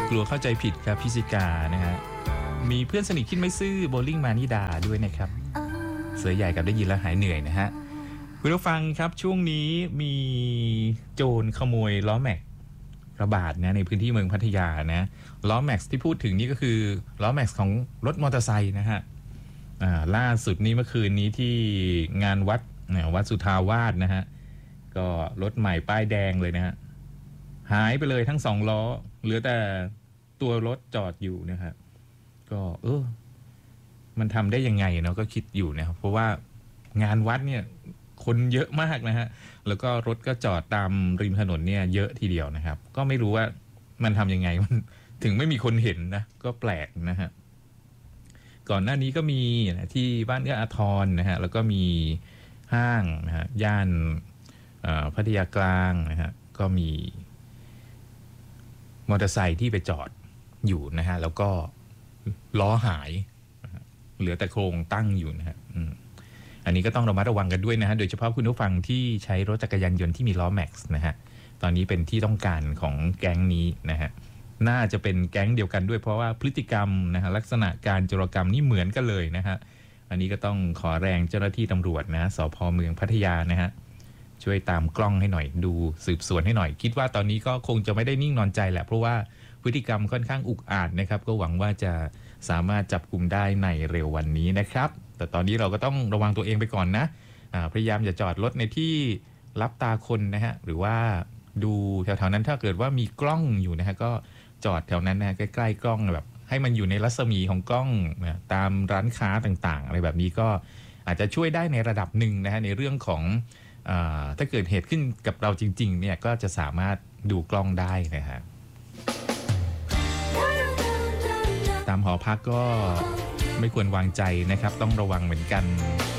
กลัวเข้าใจผิดครับพิสิกานะฮะมีเพื่อนสนิทคิดไม่ซื่อโบลิ่งมานิดาด้วยนะครับเสือใหญ่กับได้ยินแล้วหายเหนื่อยนะฮะคุณผู้ฟังครับช่วงนี้มีโจรขโมยล้อแม็กระบาดนะในพื้นที่เมืองพัทยานะล้อแม็กที่พูดถึงนี่ก็คือล้อแม็กของรถมอเตอร์ไซค์นะฮะล่าสุดนี้เมื่อคืนนี้ที่งานวัดสุทาวาสนะฮะก็รถใหม่ป้ายแดงเลยนะฮะหายไปเลยทั้ง2ล้อเหลือแต่ตัวรถจอดอยู่นะครับก็มันทำได้ยังไงเนาะก็คิดอยู่นะครับเพราะว่างานวัดเนี่ยคนเยอะมากนะฮะแล้วก็รถก็จอดตามริมถนนเนี่ยเยอะทีเดียวนะครับก็ไม่รู้ว่ามันทำยังไงมันถึงไม่มีคนเห็นนะก็แปลกนะฮะก่อนหน้านี้ก็มีที่บ้านเอื้ออาทรนะฮะแล้วก็มีห้างนะฮะย่านพัทยากลางนะฮะก็มีมอเตอร์ไซค์ที่ไปจอดอยู่นะฮะแล้วก็ล้อหายเหลือแต่โครงตั้งอยู่นะฮะอันนี้ก็ต้องระมัดระวังกันด้วยนะฮะโดยเฉพาะคุณผู้ฟังที่ใช้รถจักรยานยนต์ที่มีล้อแม็กซ์นะฮะตอนนี้เป็นที่ต้องการของแก๊งนี้นะฮะน่าจะเป็นแก๊งเดียวกันด้วยเพราะว่าพฤติกรรมนะฮะลักษณะการโจรกรรมนี่เหมือนกันเลยนะฮะอันนี้ก็ต้องขอแรงเจ้าหน้าที่ตำรวจนะสภ.เมืองพัทยานะฮะช่วยตามกล้องให้หน่อยดูสืบสวนให้หน่อยคิดว่าตอนนี้ก็คงจะไม่ได้นิ่งนอนใจแหละเพราะว่าพฤติกรรมค่อนข้างอุกอาจนะครับก็หวังว่าจะสามารถจับกุมได้ในเร็ววันนี้นะครับแต่ตอนนี้เราก็ต้องระวังตัวเองไปก่อนนะพยายามอย่าจอดรถในที่รับตาคนนะฮะหรือว่าดูแถวๆนั้นถ้าเกิดว่ามีกล้องอยู่นะฮะก็จอดแถวนั้นนะใกล้ๆกล้องแบบให้มันอยู่ในรัศมีของกล้องนะตามร้านค้าต่างๆอะไรแบบนี้ก็อาจจะช่วยได้ในระดับหนึ่งนะฮะในเรื่องของถ้าเกิดเหตุขึ้นกับเราจริงๆเนี่ยก็จะสามารถดูกล้องได้นะฮะตามหอพักก็ไม่ควรวางใจนะครับต้องระวังเหมือนกัน